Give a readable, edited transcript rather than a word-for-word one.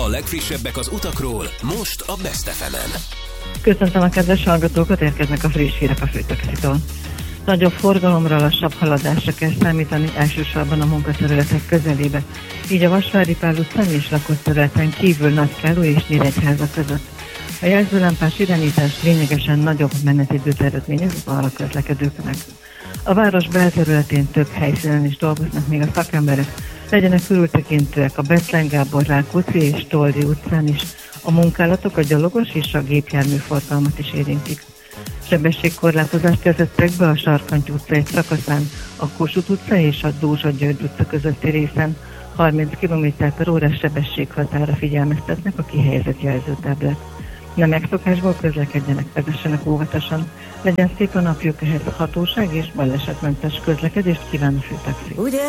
legfrissebbek az utakról, most a Best FM-en. Köszöntöm a kedves hallgatókat, érkeznek a friss hírek a főtaxitól. Nagyobb forgalomra, lassabb haladásra kell számítani, elsősorban a munkaterületek közelébe, így a Vasvári Pál utcán és lakott területen kívül Nagykároly és Nyíregyháza között. A jelzőlámpás irányítás lényegesen nagyobb menetidőt eredményez az arra közlekedőknek. A város belterületén több helyszínen is dolgoznak még a szakemberek, legyenek körültekintőek a Bethlen Gábor Rákóczi és Toldi utcán is. A munkálatok a gyalogos és a gépjárműforgalmat is érintik. Sebességkorlátozást vezettek be a Sarkantyú utca egy szakaszán, a Kossuth utca és a Dózsa-György utca közötti részen. 30 km/h sebességhatára figyelmeztetnek a kihelyezett jelzőtáblák. Nem megszokásból közlekedjenek, vezessenek óvatosan. Legyen szép a napjuk, ehhez hatóság és balesetmentes közlekedést kíván a főtaxi.